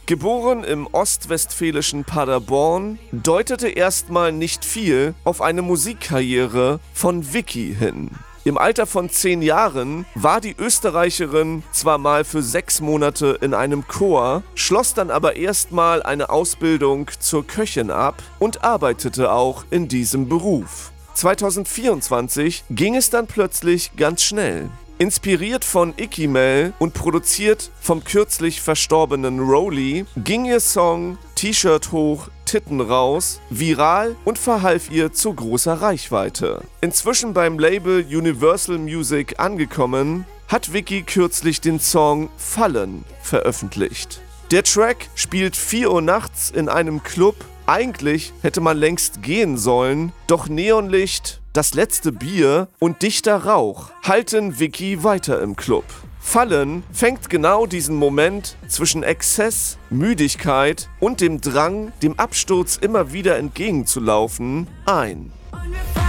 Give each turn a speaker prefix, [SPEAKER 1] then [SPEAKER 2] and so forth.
[SPEAKER 1] Geboren im ostwestfälischen Paderborn, deutete erstmal nicht viel auf eine Musikkarriere von Vicky hin. Im Alter von 10 Jahren war die Österreicherin zwar mal für 6 Monate in einem Chor, schloss dann aber erstmal eine Ausbildung zur Köchin ab und arbeitete auch in diesem Beruf. 2024 ging es dann plötzlich ganz schnell. Inspiriert von Icky Mel und produziert vom kürzlich verstorbenen Rowley, ging ihr Song T-Shirt hoch, Titten raus viral und verhalf ihr zu großer Reichweite. Inzwischen beim Label Universal Music angekommen, hat Vicky kürzlich den Song Fallen veröffentlicht. Der Track spielt 4 Uhr nachts in einem Club. Eigentlich hätte man längst gehen sollen, doch Neonlicht, das letzte Bier und dichter Rauch halten Vicky weiter im Club. Fallen fängt genau diesen Moment zwischen Exzess, Müdigkeit und dem Drang, dem Absturz immer wieder entgegenzulaufen, ein.